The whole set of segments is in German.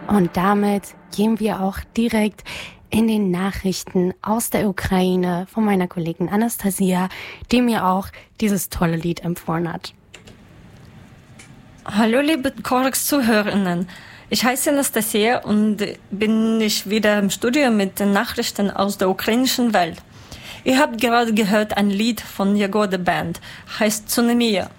Und damit gehen wir auch direkt in den Nachrichten aus der Ukraine von meiner Kollegin Anastasia, die mir auch dieses tolle Lied empfohlen hat. Hallo liebe Korax-Zuhörerinnen, ich heiße Anastasia und bin ich wieder im Studio mit den Nachrichten aus der ukrainischen Welt. Ihr habt gerade gehört ein Lied von Jagoda Band, heißt Tsunami.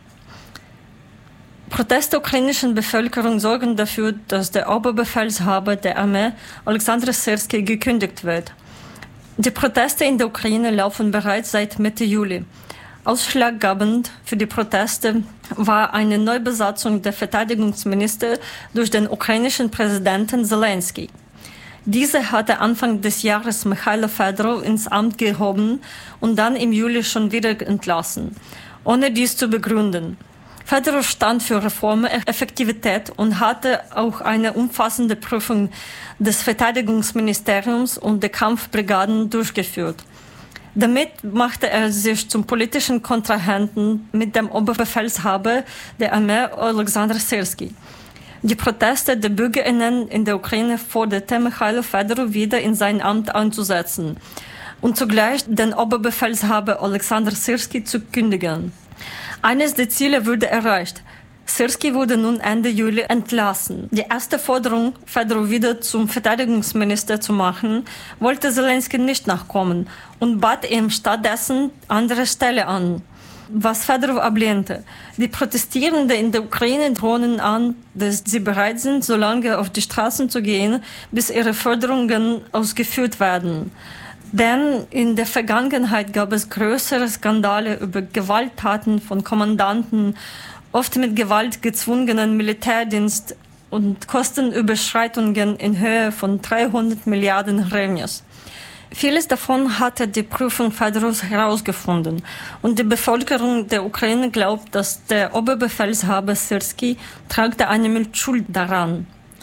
Proteste der ukrainischen Bevölkerung sorgen dafür, dass der Oberbefehlshaber der Armee, Alexander Syrski, gekündigt wird. Die Proteste in der Ukraine laufen bereits seit Mitte Juli. Ausschlaggebend für die Proteste war eine Neubesatzung der Verteidigungsminister durch den ukrainischen Präsidenten Zelensky. Dieser hatte Anfang des Jahres Michailo Fedorov ins Amt gehoben und dann im Juli schon wieder entlassen, ohne dies zu begründen. Fedorov stand für Reformen, Effektivität und hatte auch eine umfassende Prüfung des Verteidigungsministeriums und der Kampfbrigaden durchgeführt. Damit machte er sich zum politischen Kontrahenten mit dem Oberbefehlshaber der Armee Alexander Syrski. Die Proteste der BürgerInnen in der Ukraine forderten Michailo Fedorov wieder in sein Amt einzusetzen und zugleich den Oberbefehlshaber Alexander Syrski zu kündigen. Eines der Ziele wurde erreicht. Syrski wurde nun Ende Juli entlassen. Die erste Forderung, Fedorov wieder zum Verteidigungsminister zu machen, wollte Zelensky nicht nachkommen und bat ihm stattdessen andere Stelle an, was Fedorov ablehnte. Die Protestierenden in der Ukraine drohen an, dass sie bereit sind, so lange auf die Straßen zu gehen, bis ihre Forderungen ausgeführt werden. Denn in der Vergangenheit gab es größere Skandale über Gewalttaten von Kommandanten, oft mit Gewalt gezwungenen Militärdienst und Kostenüberschreitungen in Höhe von 300 Milliarden Hryvnias. Vieles davon hatte die Prüfung Fedorovs herausgefunden und die Bevölkerung der Ukraine glaubt, dass der Oberbefehlshaber Syrski tragte eine Mitschuld daran.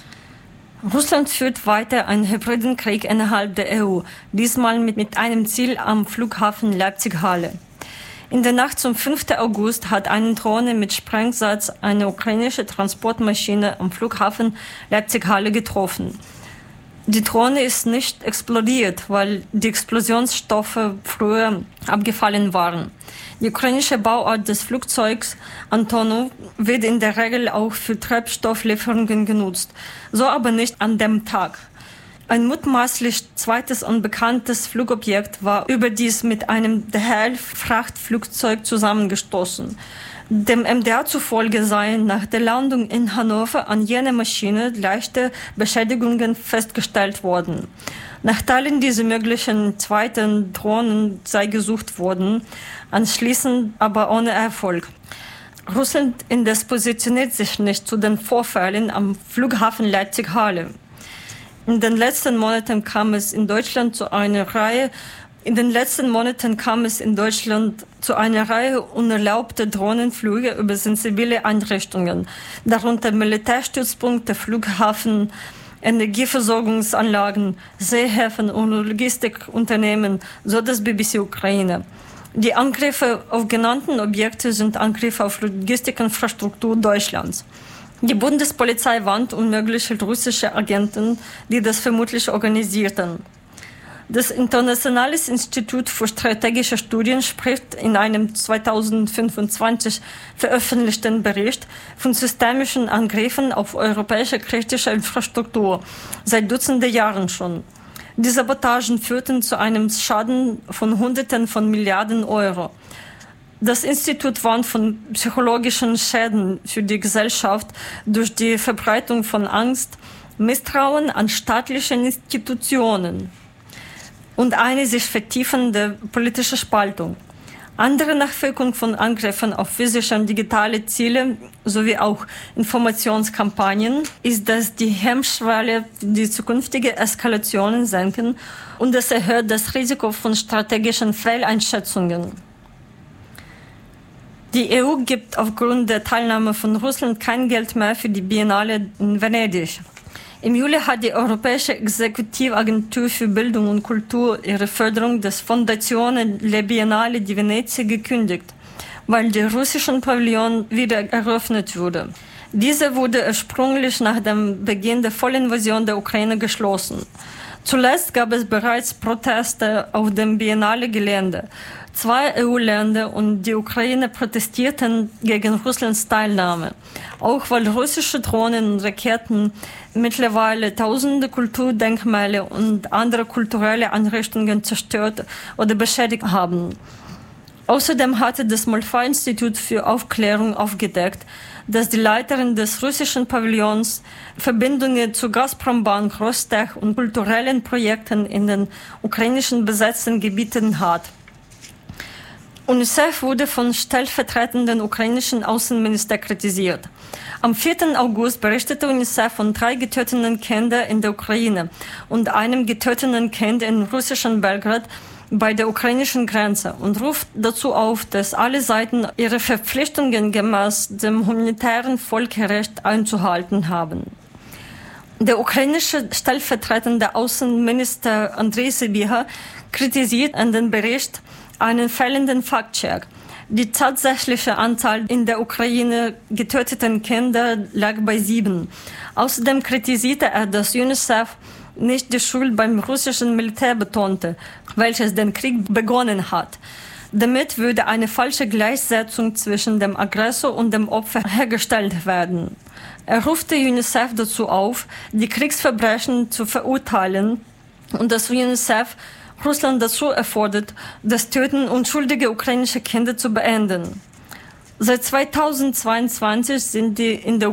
Russland führt weiter einen hybriden Krieg innerhalb der EU, diesmal mit einem Ziel am Flughafen Leipzig-Halle. In der Nacht zum 5. August hat eine Drohne mit Sprengsatz eine ukrainische Transportmaschine am Flughafen Leipzig-Halle getroffen. Die Drohne ist nicht explodiert, weil die Explosionsstoffe früher abgefallen waren. Die ukrainische Bauart des Flugzeugs Antonov wird in der Regel auch für Treibstofflieferungen genutzt, so aber nicht an dem Tag. Ein mutmaßlich zweites unbekanntes Flugobjekt war überdies mit einem DHL-Frachtflugzeug zusammengestoßen. Dem MDR zufolge seien nach der Landung in Hannover an jener Maschine leichte Beschädigungen festgestellt worden. Nach Teilen dieser möglichen zweiten Drohnen sei gesucht worden, anschließend aber ohne Erfolg. Russland indes positioniert sich nicht zu den Vorfällen am Flughafen Leipzig-Halle. In den letzten Monaten kam es in Deutschland zu einer Reihe unerlaubter Drohnenflüge über sensibile Einrichtungen, darunter Militärstützpunkte, Flughafen, Energieversorgungsanlagen, Seehäfen und Logistikunternehmen, so das BBC Ukraine. Die Angriffe auf genannten Objekte sind Angriffe auf Logistikinfrastruktur Deutschlands. Die Bundespolizei warnt mögliche russische Agenten, die das vermutlich organisierten. Das Internationale Institut für strategische Studien spricht in einem 2025 veröffentlichten Bericht von systemischen Angriffen auf europäische kritische Infrastruktur, seit Dutzenden Jahren schon. Die Sabotagen führten zu einem Schaden von Hunderten von Milliarden Euro. Das Institut warnt von psychologischen Schäden für die Gesellschaft durch die Verbreitung von Angst, Misstrauen an staatliche Institutionen und eine sich vertiefende politische Spaltung. Andere Nachwirkungen von Angriffen auf physische und digitale Ziele sowie auch Informationskampagnen ist, dass die Hemmschwelle für die zukünftige Eskalationen senken und es erhöht das Risiko von strategischen Fehleinschätzungen. Die EU gibt aufgrund der Teilnahme von Russland kein Geld mehr für die Biennale in Venedig. Im Juli hat die Europäische Exekutivagentur für Bildung und Kultur ihre Förderung des Fondazione La Biennale di Venezia gekündigt, weil der russische Pavillon wieder eröffnet wurde. Diese wurde ursprünglich nach dem Beginn der Vollinvasion der Ukraine geschlossen. Zuletzt gab es bereits Proteste auf dem Biennale-Gelände. 2 EU-Länder und die Ukraine protestierten gegen Russlands Teilnahme, auch weil russische Drohnen und Raketen mittlerweile tausende Kulturdenkmäler und andere kulturelle Einrichtungen zerstört oder beschädigt haben. Außerdem hatte das Moltke-Institut für Aufklärung aufgedeckt, dass die Leiterin des russischen Pavillons Verbindungen zu Gazprom-Bank, Rostech und kulturellen Projekten in den ukrainischen besetzten Gebieten hat. UNICEF wurde von stellvertretenden ukrainischen Außenminister kritisiert. Am 4. August berichtete UNICEF von 3 getöteten Kindern in der Ukraine und einem getöteten Kind in russischen Belgrad bei der ukrainischen Grenze und ruft dazu auf, dass alle Seiten ihre Verpflichtungen gemäß dem humanitären Völkerrecht einzuhalten haben. Der ukrainische stellvertretende Außenminister Andrei Sybiha kritisiert an den Bericht einen fehlenden Faktcheck. Die tatsächliche Anzahl in der Ukraine getöteten Kinder lag bei 7. Außerdem kritisierte er, dass UNICEF nicht die Schuld beim russischen Militär betonte, welches den Krieg begonnen hat. Damit würde eine falsche Gleichsetzung zwischen dem Aggressor und dem Opfer hergestellt werden. Er rufte UNICEF dazu auf, die Kriegsverbrechen zu verurteilen und dass UNICEF Russland dazu erfordert, das Töten unschuldiger ukrainischer Kinder zu beenden. Seit 2022 sind die in der